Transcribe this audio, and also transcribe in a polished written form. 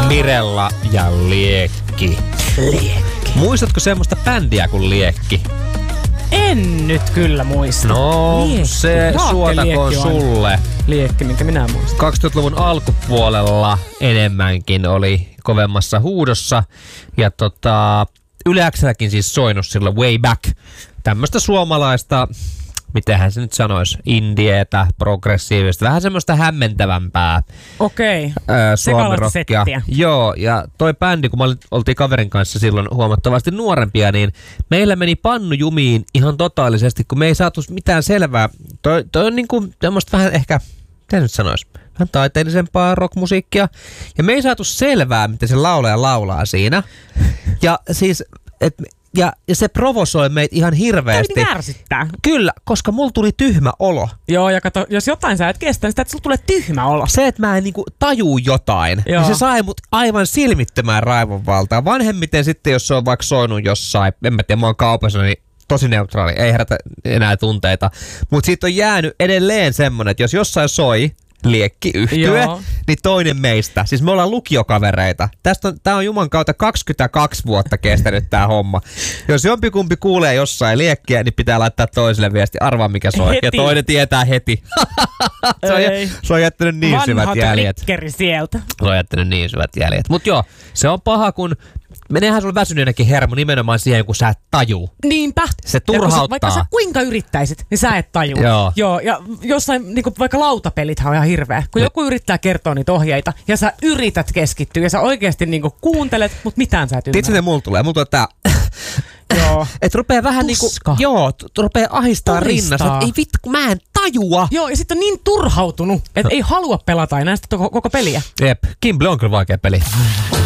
Mirella ja Liekki. Muistatko semmoista bändiä kuin Liekki? En nyt kyllä muista. No, Liekki. Se suotakoon sulle. Liekki, minkä minä muistan. 2000-luvun alkupuolella enemmänkin oli kovemmassa huudossa. Ja Yle X:lläkin siis soinut silloin way back. Tämmöistä suomalaista, mitenhän se nyt sanoisi, indietä, progressiivista, vähän semmoista hämmentävämpää. Okei. Suomirockia. Joo, ja toi bändi, kun oltiin kaverin kanssa silloin huomattavasti nuorempia, niin meillä meni pannu jumiin ihan totaalisesti, kun me ei saatu mitään selvää. Toi on niinku tämmöistä vähän ehkä, mitä nyt sanoisi, vähän taiteellisempaa rockmusiikkia. Ja me ei saatu selvää, mitä se laulaja laulaa siinä. Ja siis, ja se provosoi meitä ihan hirveästi. Tämä ärsyttää. Kyllä, koska mulla tuli tyhmä olo. Joo, ja kato, jos jotain sä et kestä, niin sitä, että sulla tulee tyhmä olo. Se, että mä en niinku tajuu jotain, niin se sai mut aivan silmittömään raivonvaltaan. Vanhemmiten sitten, jos se on vaikka soinut jossain, en mä tiedä, mä oon kaupassa, niin tosi neutraali, ei herätä enää tunteita. Mut siitä on jäänyt edelleen semmonen, että jos jossain soi Liekki yhtye, niin toinen meistä. Siis me ollaan lukiokavereita. Tää on juman kautta 22 vuotta kestänyt tää homma. Jos jompikumpi kuulee jossain Liekkiä, niin pitää laittaa toiselle viesti. Arvaa mikä soi. Heti. Ja toinen tietää heti. se on jättänyt niin syvät jäljet. Sieltä. Se on jättänyt niin syvät jäljet. Mut joo, se on paha, kun meneehän sulla väsyneenäkin hermo nimenomaan siihen, kun sä et tajuu. Niinpä. Se turhauttaa. Vaikka sä kuinka yrittäisit, niin sä et tajuu. Joo. Ja jossain, niin vaikka lautapelithän on ihan hirveä. Kun joku yrittää kertoa niitä ohjeita, ja sä yrität keskittyä, ja sä oikeesti niin kuuntelet, mutta mitään sä et ymmärrä. Tiedätkö, mulla tulee tää. Joo. Et rupee vähän Tuska. Rupee ahistaa rinnasta. Ei vittu, kun mä en tajua. Joo, ja sit on niin turhautunut, että ei halua pelata enää sitä koko peliä. Jep, Kimble on kyllä vaikea peli.